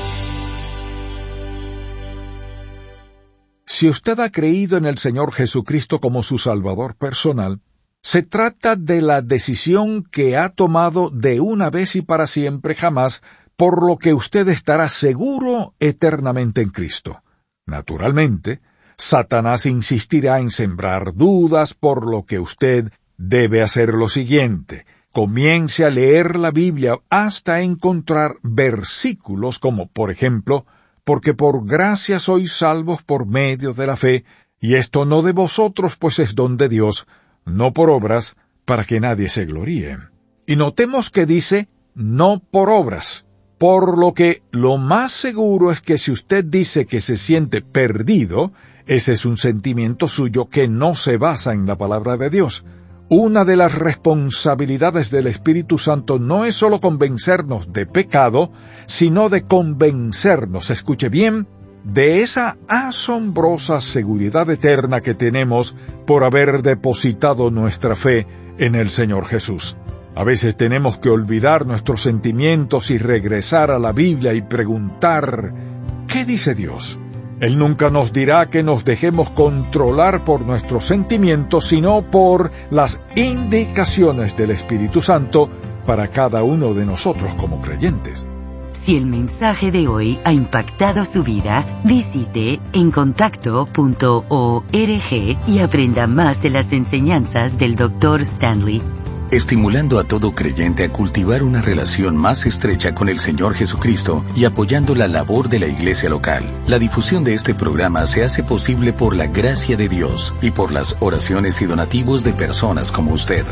Si usted ha creído en el Señor Jesucristo como su Salvador personal, se trata de la decisión que ha tomado de una vez y para siempre jamás, por lo que usted estará seguro eternamente en Cristo. Naturalmente, Satanás insistirá en sembrar dudas, por lo que usted debe hacer lo siguiente: comience a leer la Biblia hasta encontrar versículos como, por ejemplo, porque por gracia sois salvos por medio de la fe, y esto no de vosotros, pues es don de Dios, no por obras, para que nadie se gloríe. Y notemos que dice, no por obras. Por lo que lo más seguro es que si usted dice que se siente perdido, ese es un sentimiento suyo que no se basa en la palabra de Dios. Una de las responsabilidades del Espíritu Santo no es solo convencernos de pecado, sino de convencernos, escuche bien, de esa asombrosa seguridad eterna que tenemos por haber depositado nuestra fe en el Señor Jesús. A veces tenemos que olvidar nuestros sentimientos y regresar a la Biblia y preguntar, ¿qué dice Dios? Él nunca nos dirá que nos dejemos controlar por nuestros sentimientos, sino por las indicaciones del Espíritu Santo para cada uno de nosotros como creyentes. Si el mensaje de hoy ha impactado su vida, visite en contacto punto org y aprenda más de las enseñanzas del doctor Stanley. Estimulando a todo creyente a cultivar una relación más estrecha con el Señor Jesucristo y apoyando la labor de la iglesia local. La difusión de este programa se hace posible por la gracia de Dios y por las oraciones y donativos de personas como usted.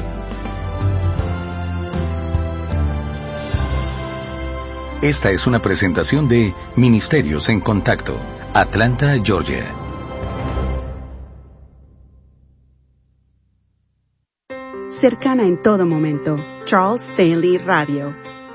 Esta es una presentación de Ministerios en Contacto, Atlanta, Georgia. cercana en todo momento. Charles Stanley Radio.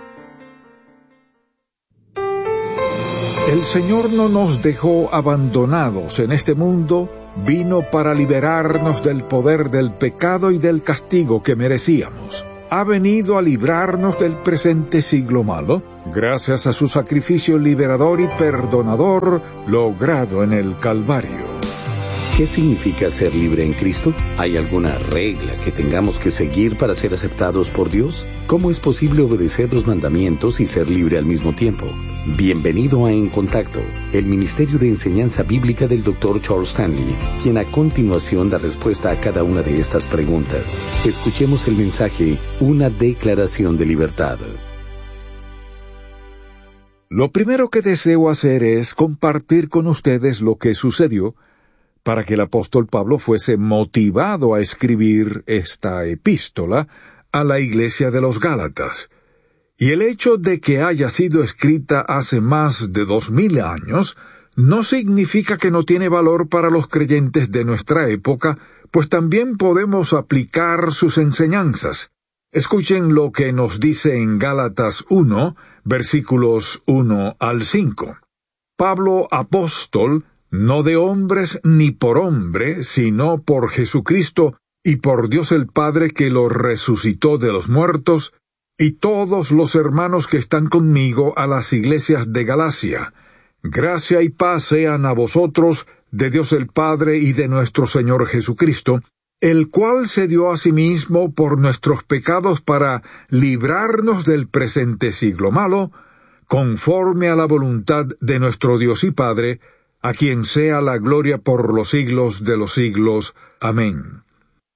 El Señor no nos dejó abandonados en este mundo, vino para liberarnos del poder del pecado y del castigo que merecíamos. Ha venido a librarnos del presente siglo malo, gracias a su sacrificio liberador y perdonador logrado en el Calvario. ¿Qué significa ser libre en Cristo? ¿Hay alguna regla que tengamos que seguir para ser aceptados por Dios? ¿Cómo es posible obedecer los mandamientos y ser libre al mismo tiempo? Bienvenido a En Contacto, el Ministerio de Enseñanza Bíblica del doctor Charles Stanley, quien a continuación da respuesta a cada una de estas preguntas. Escuchemos el mensaje, una declaración de libertad. Lo primero que deseo hacer es compartir con ustedes lo que sucedió para que el apóstol Pablo fuese motivado a escribir esta epístola a la iglesia de los Gálatas. Y el hecho de que haya sido escrita hace más de dos mil años no significa que no tiene valor para los creyentes de nuestra época, pues también podemos aplicar sus enseñanzas. Escuchen lo que nos dice en Gálatas uno, versículos uno al cinco. Pablo, apóstol, no de hombres ni por hombre, sino por Jesucristo y por Dios el Padre que lo resucitó de los muertos, y todos los hermanos que están conmigo a las iglesias de Galacia. Gracia y paz sean a vosotros, de Dios el Padre y de nuestro Señor Jesucristo, el cual se dio a sí mismo por nuestros pecados para librarnos del presente siglo malo, conforme a la voluntad de nuestro Dios y Padre, a quien sea la gloria por los siglos de los siglos. Amén.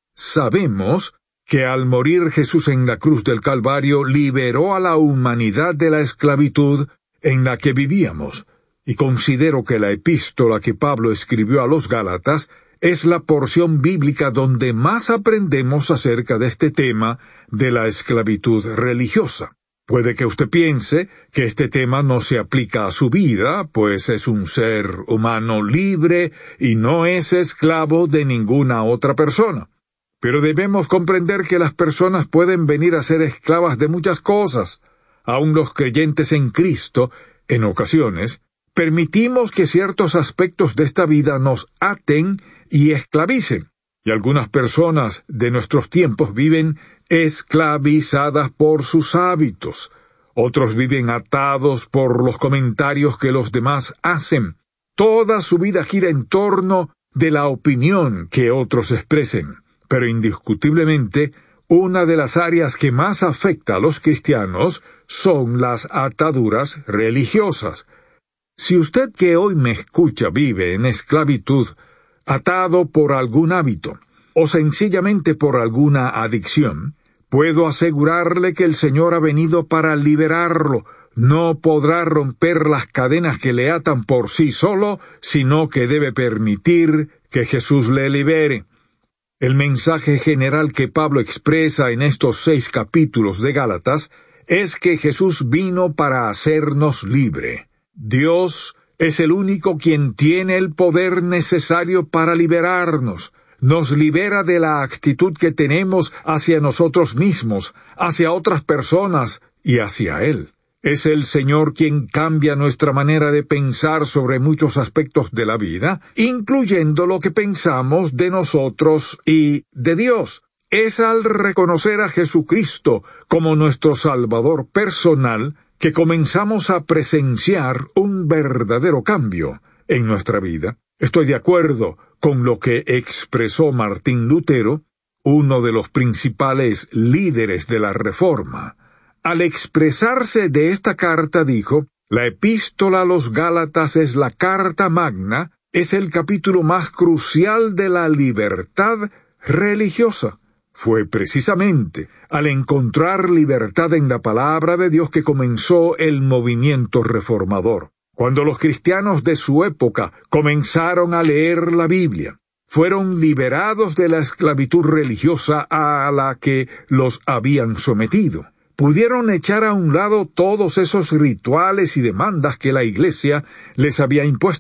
Sabemos que al morir Jesús en la cruz del Calvario liberó a la humanidad de la esclavitud en la que vivíamos, y considero que la epístola que Pablo escribió a los Gálatas es la porción bíblica donde más aprendemos acerca de este tema de la esclavitud religiosa. Puede que usted piense que este tema no se aplica a su vida, pues es un ser humano libre y no es esclavo de ninguna otra persona. Pero debemos comprender que las personas pueden venir a ser esclavas de muchas cosas. Aun los creyentes en Cristo, en ocasiones, permitimos que ciertos aspectos de esta vida nos aten y esclavicen. Y algunas personas de nuestros tiempos viven esclavizadas por sus hábitos. Otros viven atados por los comentarios que los demás hacen. Toda su vida gira en torno de la opinión que otros expresen. Pero indiscutiblemente, una de las áreas que más afecta a los cristianos son las ataduras religiosas. Si usted que hoy me escucha vive en esclavitud, atado por algún hábito, o sencillamente por alguna adicción, puedo asegurarle que el Señor ha venido para liberarlo. No podrá romper las cadenas que le atan por sí solo, sino que debe permitir que Jesús le libere. El mensaje general que Pablo expresa en estos seis capítulos de Gálatas es que Jesús vino para hacernos libre. Dios es el único quien tiene el poder necesario para liberarnos. Nos libera de la actitud que tenemos hacia nosotros mismos, hacia otras personas y hacia Él. Es el Señor quien cambia nuestra manera de pensar sobre muchos aspectos de la vida, incluyendo lo que pensamos de nosotros y de Dios. Es al reconocer a Jesucristo como nuestro Salvador personal que comenzamos a presenciar un verdadero cambio en nuestra vida. Estoy de acuerdo con lo que expresó Martín Lutero, uno de los principales líderes de la Reforma. Al expresarse de esta carta dijo: la epístola a los Gálatas es la carta magna, es el capítulo más crucial de la libertad religiosa. Fue precisamente al encontrar libertad en la palabra de Dios que comenzó el movimiento reformador. Cuando los cristianos de su época comenzaron a leer la Biblia, fueron liberados de la esclavitud religiosa a la que los habían sometido. Pudieron echar a un lado todos esos rituales y demandas que la Iglesia les había impuesto.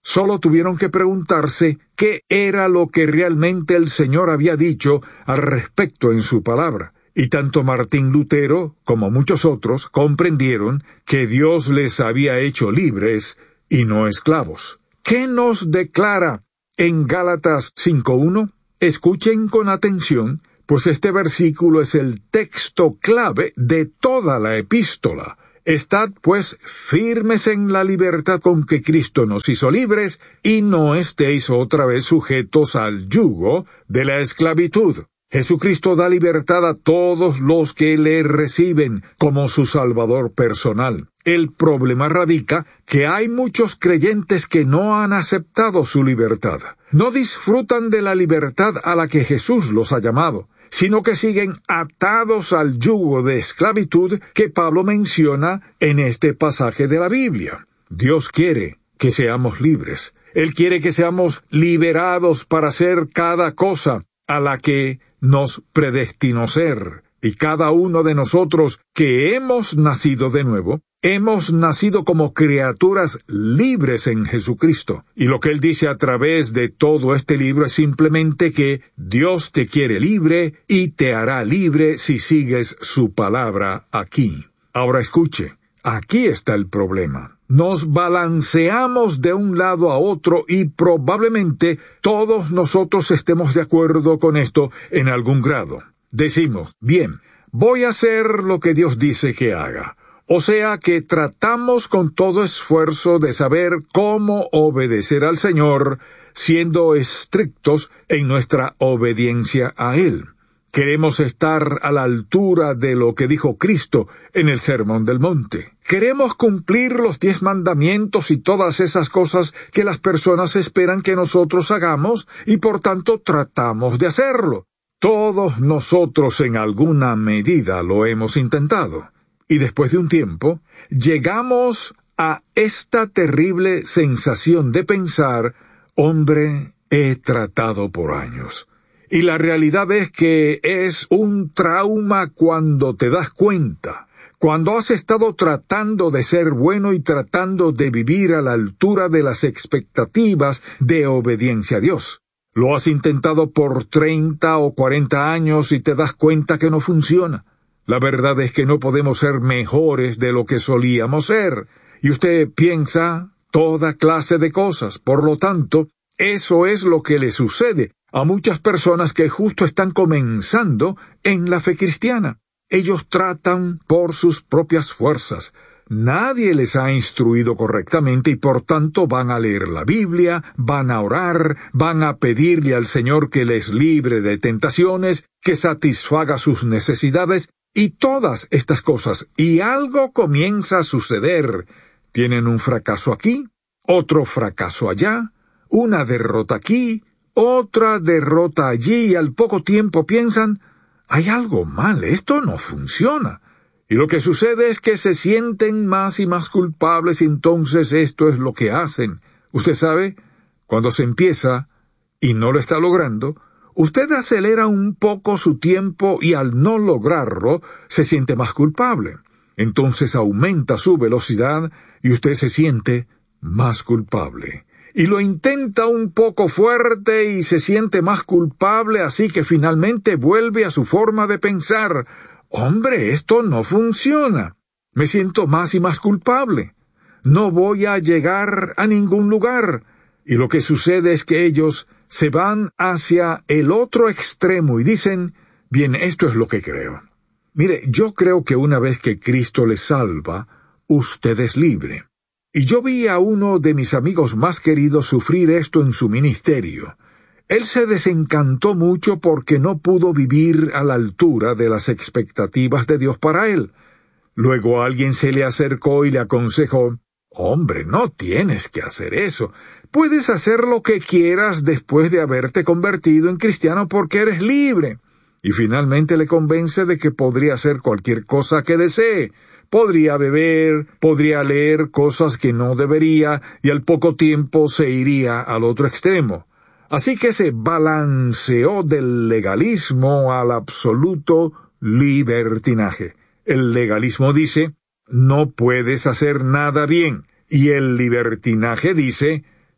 Solo tuvieron que preguntarse qué era lo que realmente el Señor había dicho al respecto en su palabra. Y tanto Martín Lutero como muchos otros comprendieron que Dios les había hecho libres y no esclavos. ¿Qué nos declara en Gálatas cinco uno? Escuchen con atención, pues este versículo es el texto clave de toda la epístola. Estad, pues, firmes en la libertad con que Cristo nos hizo libres, y no estéis otra vez sujetos al yugo de la esclavitud. Jesucristo da libertad a todos los que le reciben como su Salvador personal. El problema radica que hay muchos creyentes que no han aceptado su libertad. No disfrutan de la libertad a la que Jesús los ha llamado, sino que siguen atados al yugo de esclavitud que Pablo menciona en este pasaje de la Biblia. Dios quiere que seamos libres. Él quiere que seamos liberados para hacer cada cosa a la que nos predestinó ser. Y cada uno de nosotros que hemos nacido de nuevo, hemos nacido como criaturas libres en Jesucristo. Y lo que Él dice a través de todo este libro es simplemente que Dios te quiere libre y te hará libre si sigues su palabra aquí. Ahora escuche, aquí está el problema. Nos balanceamos de un lado a otro y probablemente todos nosotros estemos de acuerdo con esto en algún grado. Decimos, bien, voy a hacer lo que Dios dice que haga. O sea que tratamos con todo esfuerzo de saber cómo obedecer al Señor, siendo estrictos en nuestra obediencia a Él. Queremos estar a la altura de lo que dijo Cristo en el Sermón del Monte. Queremos cumplir los diez mandamientos y todas esas cosas que las personas esperan que nosotros hagamos y por tanto tratamos de hacerlo. Todos nosotros en alguna medida lo hemos intentado. Y después de un tiempo, llegamos a esta terrible sensación de pensar, hombre, he tratado por años. Y la realidad es que es un trauma cuando te das cuenta, cuando has estado tratando de ser bueno y tratando de vivir a la altura de las expectativas de obediencia a Dios. Lo has intentado por treinta o cuarenta años y te das cuenta que no funciona. La verdad es que no podemos ser mejores de lo que solíamos ser, y usted piensa toda clase de cosas. Por lo tanto, eso es lo que le sucede a muchas personas que justo están comenzando en la fe cristiana. Ellos tratan por sus propias fuerzas. Nadie les ha instruido correctamente y por tanto van a leer la Biblia, van a orar, van a pedirle al Señor que les libre de tentaciones, que satisfaga sus necesidades y todas estas cosas. Y algo comienza a suceder. Tienen un fracaso aquí, otro fracaso allá, una derrota aquí, otra derrota allí y al poco tiempo piensan, hay algo mal, esto no funciona. Y lo que sucede es que se sienten más y más culpables y entonces esto es lo que hacen. Usted sabe, cuando se empieza y no lo está logrando, usted acelera un poco su tiempo y al no lograrlo se siente más culpable. Entonces aumenta su velocidad y usted se siente más culpable. Y lo intenta un poco fuerte y se siente más culpable, así que finalmente vuelve a su forma de pensar. Hombre, esto no funciona. Me siento más y más culpable. No voy a llegar a ningún lugar. Y lo que sucede es que ellos se van hacia el otro extremo y dicen, bien, esto es lo que creo. Mire, yo creo que una vez que Cristo les salva, usted es libre. Y yo vi a uno de mis amigos más queridos sufrir esto en su ministerio. Él se desencantó mucho porque no pudo vivir a la altura de las expectativas de Dios para él. Luego alguien se le acercó y le aconsejó, «Hombre, no tienes que hacer eso. Puedes hacer lo que quieras después de haberte convertido en cristiano porque eres libre». Y finalmente le convence de que podría hacer cualquier cosa que desee. Podría beber, podría leer cosas que no debería, y al poco tiempo se iría al otro extremo. Así que se balanceó del legalismo al absoluto libertinaje. El legalismo dice, no puedes hacer nada bien, y el libertinaje dice,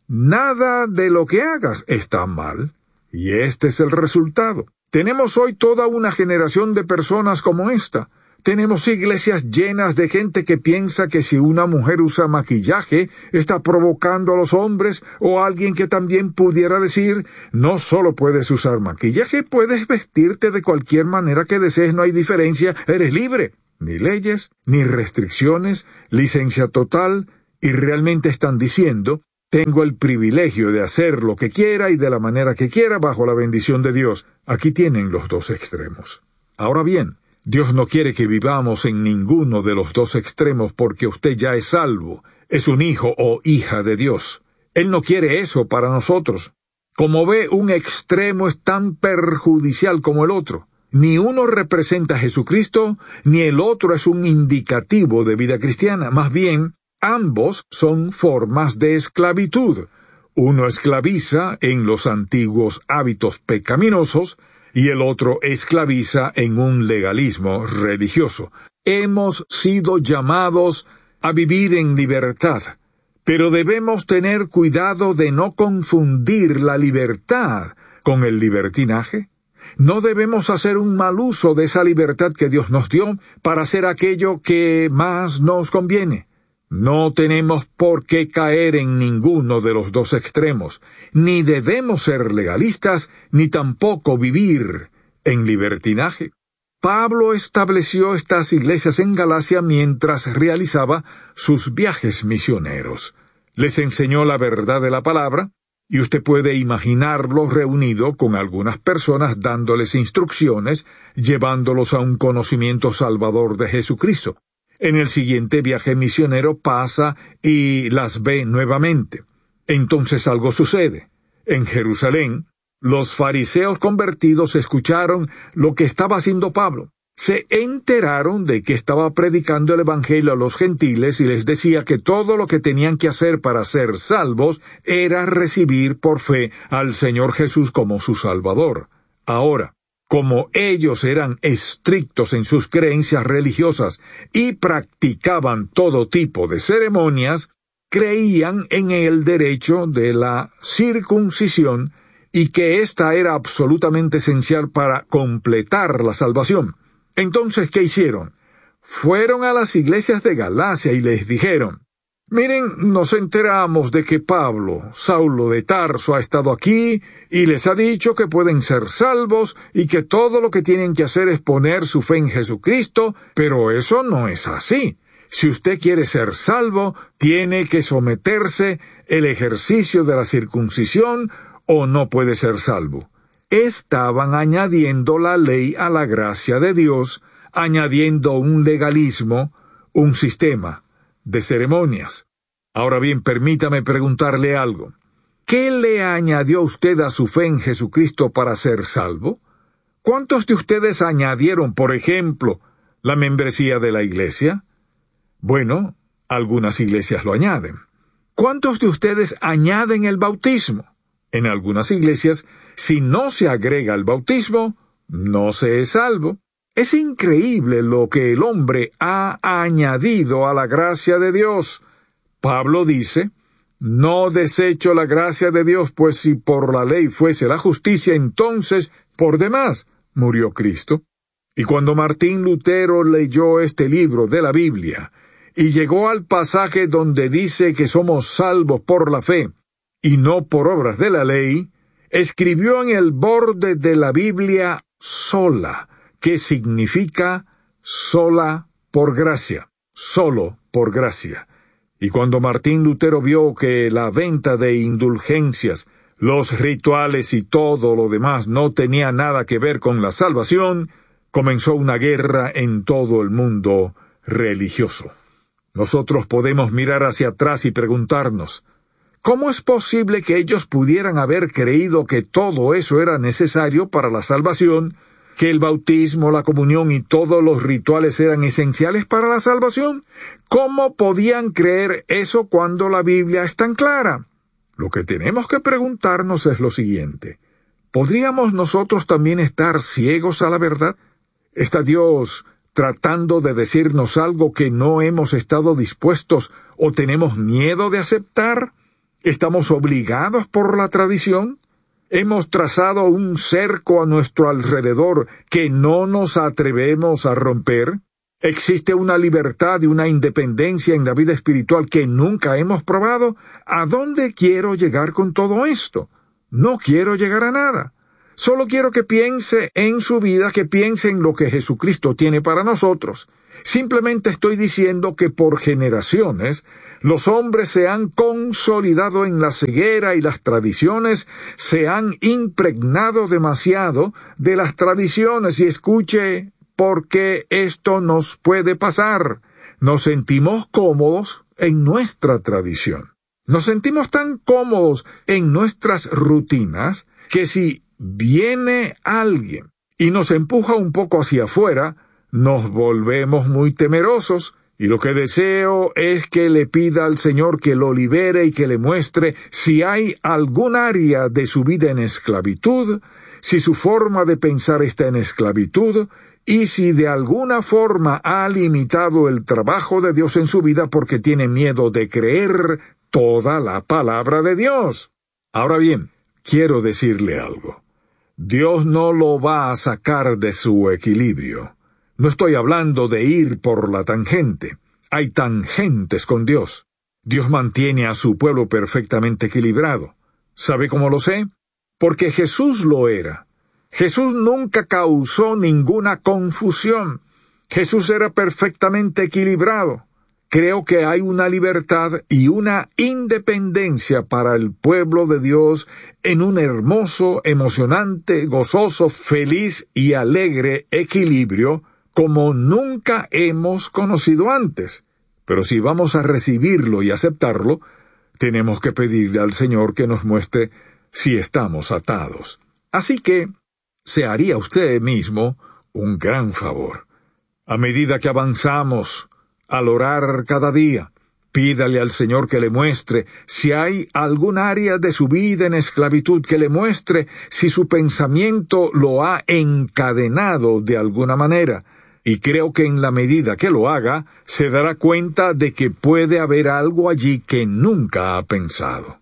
Nada de lo que hagas está mal, y este es el resultado. Tenemos hoy toda una generación de personas como esta. Tenemos iglesias llenas de gente que piensa que si una mujer usa maquillaje, está provocando a los hombres, o alguien que también pudiera decir, no solo puedes usar maquillaje, puedes vestirte de cualquier manera que desees, no hay diferencia, eres libre. Ni leyes, ni restricciones, licencia total, y realmente están diciendo, tengo el privilegio de hacer lo que quiera y de la manera que quiera bajo la bendición de Dios. Aquí tienen los dos extremos. Ahora bien, Dios no quiere que vivamos en ninguno de los dos extremos porque usted ya es salvo, es un hijo o hija de Dios. Él no quiere eso para nosotros. Como ve, un extremo es tan perjudicial como el otro. Ni uno representa a Jesucristo, ni el otro es un indicativo de vida cristiana. Más bien, ambos son formas de esclavitud. Uno esclaviza en los antiguos hábitos pecaminosos, y el otro esclaviza en un legalismo religioso. Hemos sido llamados a vivir en libertad, pero debemos tener cuidado de no confundir la libertad con el libertinaje. No debemos hacer un mal uso de esa libertad que Dios nos dio para hacer aquello que más nos conviene. No tenemos por qué caer en ninguno de los dos extremos, ni debemos ser legalistas, ni tampoco vivir en libertinaje. Pablo estableció estas iglesias en Galacia mientras realizaba sus viajes misioneros. Les enseñó la verdad de la palabra, y usted puede imaginarlo reunido con algunas personas dándoles instrucciones, llevándolos a un conocimiento salvador de Jesucristo. En el siguiente viaje misionero pasa y las ve nuevamente. Entonces algo sucede. En Jerusalén, los fariseos convertidos escucharon lo que estaba haciendo Pablo. Se enteraron de que estaba predicando el evangelio a los gentiles y les decía que todo lo que tenían que hacer para ser salvos era recibir por fe al Señor Jesús como su Salvador. Ahora, como ellos eran estrictos en sus creencias religiosas y practicaban todo tipo de ceremonias, creían en el derecho de la circuncisión y que ésta era absolutamente esencial para completar la salvación. Entonces, ¿qué hicieron? Fueron a las iglesias de Galacia y les dijeron, miren, nos enteramos de que Pablo, Saulo de Tarso, ha estado aquí y les ha dicho que pueden ser salvos y que todo lo que tienen que hacer es poner su fe en Jesucristo, pero eso no es así. Si usted quiere ser salvo, tiene que someterse al ejercicio de la circuncisión o no puede ser salvo. Estaban añadiendo la ley a la gracia de Dios, añadiendo un legalismo, un sistema de ceremonias. Ahora bien, permítame preguntarle algo. ¿Qué le añadió usted a su fe en Jesucristo para ser salvo? ¿Cuántos de ustedes añadieron, por ejemplo, la membresía de la iglesia? Bueno, algunas iglesias lo añaden. ¿Cuántos de ustedes añaden el bautismo? En algunas iglesias, si no se agrega el bautismo, no se es salvo. Es increíble lo que el hombre ha añadido a la gracia de Dios. Pablo dice, no desecho la gracia de Dios, pues si por la ley fuese la justicia, entonces por demás murió Cristo. Y cuando Martín Lutero leyó este libro de la Biblia, y llegó al pasaje donde dice que somos salvos por la fe, y no por obras de la ley, escribió en el borde de la Biblia sola, que significa sola por gracia, solo por gracia. Y cuando Martín Lutero vio que la venta de indulgencias, los rituales y todo lo demás no tenía nada que ver con la salvación, comenzó una guerra en todo el mundo religioso. Nosotros podemos mirar hacia atrás y preguntarnos, ¿cómo es posible que ellos pudieran haber creído que todo eso era necesario para la salvación, que el bautismo, la comunión y todos los rituales eran esenciales para la salvación? ¿Cómo podían creer eso cuando la Biblia es tan clara? Lo que tenemos que preguntarnos es lo siguiente. ¿Podríamos nosotros también estar ciegos a la verdad? ¿Está Dios tratando de decirnos algo que no hemos estado dispuestos o tenemos miedo de aceptar? ¿Estamos obligados por la tradición? ¿Hemos trazado un cerco a nuestro alrededor que no nos atrevemos a romper? ¿Existe una libertad y una independencia en la vida espiritual que nunca hemos probado? ¿A dónde quiero llegar con todo esto? No quiero llegar a nada. Solo quiero que piense en su vida, que piense en lo que Jesucristo tiene para nosotros. Simplemente estoy diciendo que por generaciones los hombres se han consolidado en la ceguera y las tradiciones se han impregnado demasiado de las tradiciones. Y escuche, porque esto nos puede pasar. Nos sentimos cómodos en nuestra tradición. Nos sentimos tan cómodos en nuestras rutinas que si viene alguien y nos empuja un poco hacia afuera, nos volvemos muy temerosos, y lo que deseo es que le pida al Señor que lo libere y que le muestre si hay algún área de su vida en esclavitud, si su forma de pensar está en esclavitud, y si de alguna forma ha limitado el trabajo de Dios en su vida porque tiene miedo de creer toda la palabra de Dios. Ahora bien, quiero decirle algo. Dios no lo va a sacar de su equilibrio. No estoy hablando de ir por la tangente. Hay tangentes con Dios. Dios mantiene a su pueblo perfectamente equilibrado. ¿Sabe cómo lo sé? Porque Jesús lo era. Jesús nunca causó ninguna confusión. Jesús era perfectamente equilibrado. Creo que hay una libertad y una independencia para el pueblo de Dios en un hermoso, emocionante, gozoso, feliz y alegre equilibrio como nunca hemos conocido antes. Pero si vamos a recibirlo y aceptarlo, tenemos que pedirle al Señor que nos muestre si estamos atados. Así que se haría usted mismo un gran favor. A medida que avanzamos al orar cada día, pídale al Señor que le muestre si hay algún área de su vida en esclavitud, que le muestre si su pensamiento lo ha encadenado de alguna manera. Y creo que en la medida que lo haga, se dará cuenta de que puede haber algo allí que nunca ha pensado.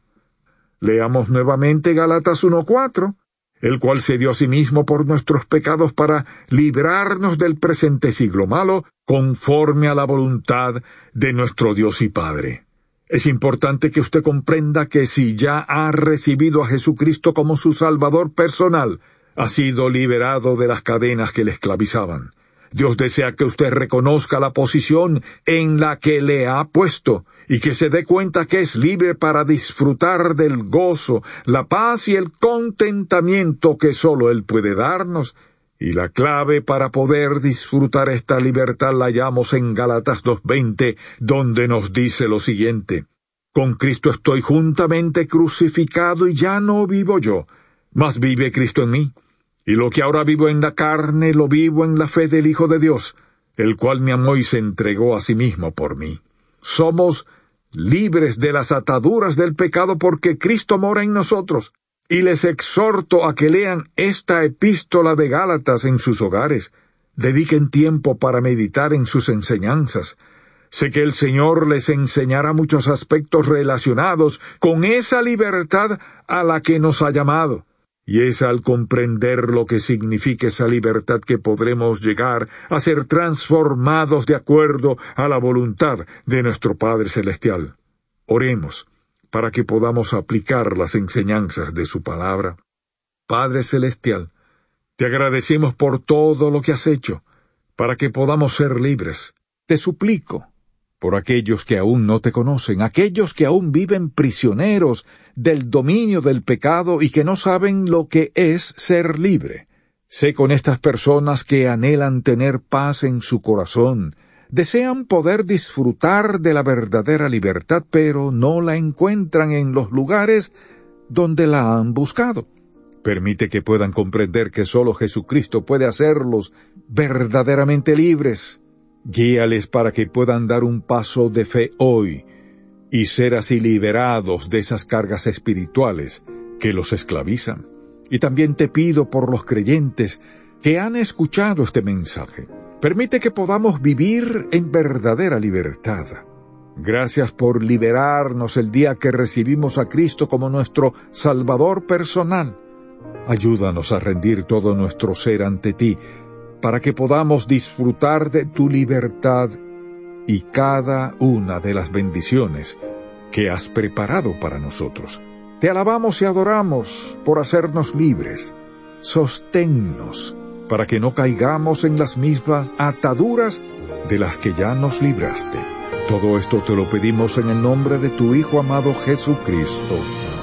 Leamos nuevamente Gálatas uno cuatro. El cual se dio a sí mismo por nuestros pecados para librarnos del presente siglo malo, conforme a la voluntad de nuestro Dios y Padre. Es importante que usted comprenda que si ya ha recibido a Jesucristo como su Salvador personal, ha sido liberado de las cadenas que le esclavizaban. Dios desea que usted reconozca la posición en la que le ha puesto y que se dé cuenta que es libre para disfrutar del gozo, la paz y el contentamiento que solo Él puede darnos. Y la clave para poder disfrutar esta libertad la hallamos en Gálatas dos veinte, donde nos dice lo siguiente: Con Cristo estoy juntamente crucificado y ya no vivo yo, mas vive Cristo en mí. Y lo que ahora vivo en la carne, lo vivo en la fe del Hijo de Dios, el cual me amó y se entregó a sí mismo por mí. Somos libres de las ataduras del pecado porque Cristo mora en nosotros. Y les exhorto a que lean esta epístola de Gálatas en sus hogares. Dediquen tiempo para meditar en sus enseñanzas. Sé que el Señor les enseñará muchos aspectos relacionados con esa libertad a la que nos ha llamado. Y es al comprender lo que significa esa libertad que podremos llegar a ser transformados de acuerdo a la voluntad de nuestro Padre Celestial. Oremos para que podamos aplicar las enseñanzas de su palabra. Padre Celestial, te agradecemos por todo lo que has hecho, para que podamos ser libres. Te suplico por aquellos que aún no te conocen, aquellos que aún viven prisioneros del dominio del pecado y que no saben lo que es ser libre. Sé con estas personas que anhelan tener paz en su corazón, desean poder disfrutar de la verdadera libertad, pero no la encuentran en los lugares donde la han buscado. Permite que puedan comprender que solo Jesucristo puede hacerlos verdaderamente libres. Guíales para que puedan dar un paso de fe hoy y ser así liberados de esas cargas espirituales que los esclavizan. Y también te pido por los creyentes que han escuchado este mensaje. Permite que podamos vivir en verdadera libertad. Gracias por liberarnos el día que recibimos a Cristo como nuestro Salvador personal. Ayúdanos a rendir todo nuestro ser ante ti, para que podamos disfrutar de tu libertad y cada una de las bendiciones que has preparado para nosotros. Te alabamos y adoramos por hacernos libres. Sosténnos para que no caigamos en las mismas ataduras de las que ya nos libraste. Todo esto te lo pedimos en el nombre de tu Hijo amado Jesucristo.